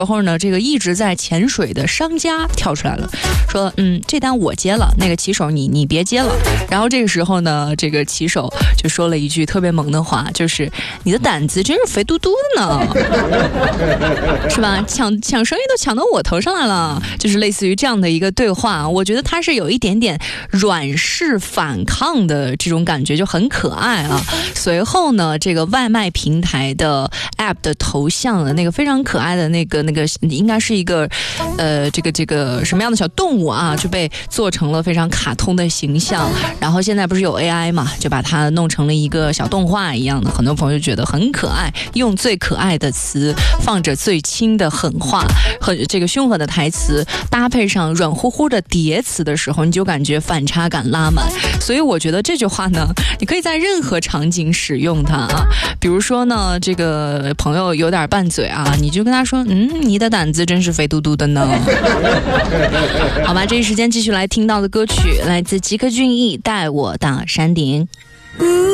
然后呢，这个一直在潜水的商家跳出来了，说这单我接了，那个骑手你别接了。然后这个时候呢，这个骑手就说了一句特别萌的话，就是你的胆子真是肥嘟嘟的呢，是吧？抢生意都抢到我头上来了，就是类似于这样的一个对话。我觉得他是有一点点软式反抗的这种感觉，就很可爱啊。随后呢，这个外卖平台的 app 的头像的那个非常可爱的那个应该是一个这个什么样的小动物啊，就被做成了非常卡通的形象。然后现在不是有 AI 嘛，就把它弄成了一个小动画一样的，很多朋友觉得很可爱，用最可爱的词放着最轻的狠话和这个凶狠的台词，搭配上软乎乎的叠词的时候，你就感觉反差感拉满。所以我觉得这句话呢，你可以在任何场景使用它啊。比如说呢，这个朋友有点拌嘴啊，你就跟他说你的胆子真是肥嘟嘟的呢。好吧，这一时间继续来听到的歌曲来自吉克隽逸，带我到山顶。